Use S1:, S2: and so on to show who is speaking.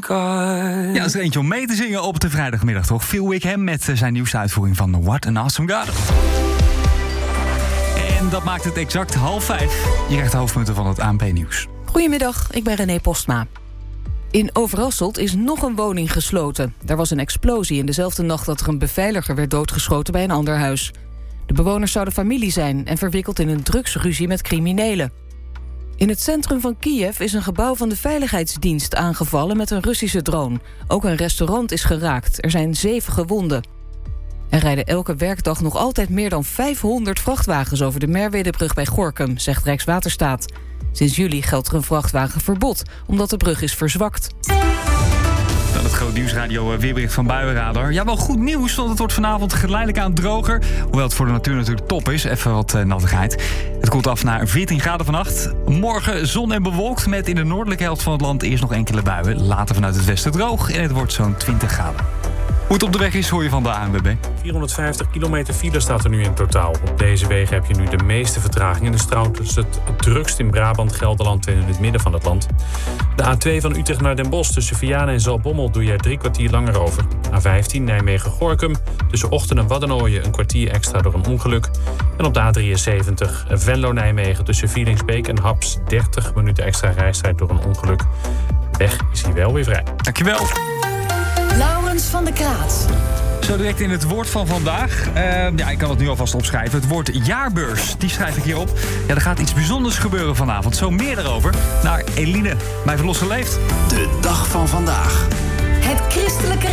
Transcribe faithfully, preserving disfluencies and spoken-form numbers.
S1: God. Ja, dat is er eentje om mee te zingen op de vrijdagmiddag, toch? Phil Wickham met zijn nieuwste uitvoering van What an Awesome God. En dat maakt het exact half vijf. Je krijgt de hoofdpunten van het A N P-nieuws.
S2: Goedemiddag, ik ben René Postma. In Overasselt is nog een woning gesloten. Er was een explosie in dezelfde nacht dat er een beveiliger werd doodgeschoten bij een ander huis. De bewoners zouden familie zijn en verwikkeld in een drugsruzie met criminelen. In het centrum van Kiev is een gebouw van de veiligheidsdienst aangevallen met een Russische drone. Ook een restaurant is geraakt. Er zijn zeven gewonden. Er rijden elke werkdag nog altijd meer dan vijfhonderd vrachtwagens over de Merwedebrug bij Gorinchem, zegt Rijkswaterstaat. Sinds juli geldt er een vrachtwagenverbod, omdat de brug is verzwakt.
S1: Dan het Groot Nieuwsradio weerbericht van Buienradar. Ja, wel goed nieuws, want het wordt vanavond geleidelijk aan droger. Hoewel het voor de natuur natuurlijk top is, even wat uh, nattigheid. Het koelt af naar veertien graden vannacht. Morgen zon en bewolkt, met in de noordelijke helft van het land eerst nog enkele buien. Later vanuit het westen droog en het wordt zo'n twintig graden. Hoe het op de weg is, hoor je van de A N W B.
S3: vierhonderdvijftig kilometer file staat er nu in totaal. Op deze wegen heb je nu de meeste vertraging. De straat is het drukst in Brabant, Gelderland en in het midden van het land. De A twee van Utrecht naar Den Bosch tussen Vianen en Zaltbommel doe je er drie kwartier langer over. A vijftien Nijmegen-Gorinchem tussen Ochten en Waddenooien een kwartier extra door een ongeluk. En op de A drieënzeventig Venlo-Nijmegen tussen Vielingsbeek en Haps dertig minuten extra reistijd door een ongeluk. De weg is hier wel weer vrij.
S1: Dankjewel.
S4: Laurens van der Kraat.
S1: Zo direct in het woord van vandaag. Uh, ja, ik kan het nu alvast opschrijven. Het woord jaarbeurs, die schrijf ik hier op. Ja, er gaat iets bijzonders gebeuren vanavond. Zo meer daarover. Naar Eline, bij Verlossen Leeft.
S5: De dag van vandaag.
S4: Het christelijke